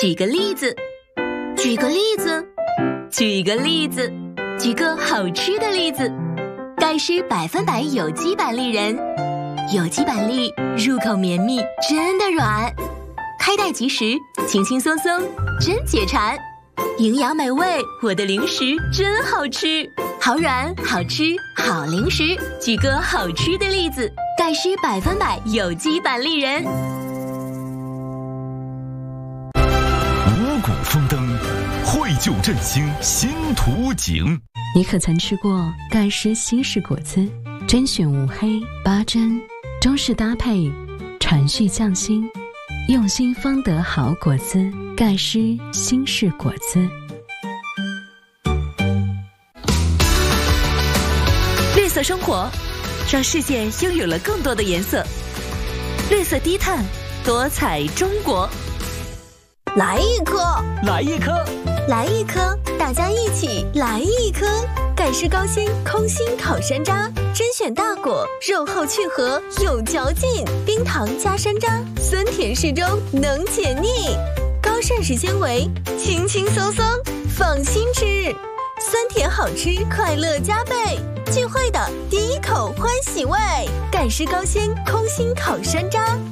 举个例子，举个例子，举个例子，举个好吃的例子。盖诗100%有机板栗仁，有机板栗入口绵密，真的软，开袋即食，轻轻松松，真解馋。营养美味，我的零食真好吃，好软好吃好零食。举个好吃的例子，盖诗100%有机板栗仁。 五谷丰登，绘就振兴新图景。 你可曾吃过盖诗西式果子？甄选无黑8珍，中式搭配，传续匠心，用心方得好果子。盖诗新式果子。 绿色生活，让世界拥有了更多的颜色。绿色低碳，多彩中国。 来一颗， 来一颗， 来一颗，大家一起来一颗。盖诗高纤空心烤山楂，甄选大果，肉厚去核，有嚼劲，冰糖加山楂，酸甜适中，能解腻。高膳食纤维，轻轻松松，放心吃，酸甜好吃，快乐加倍。聚会的第一口欢喜味，盖诗高纤空心烤山楂。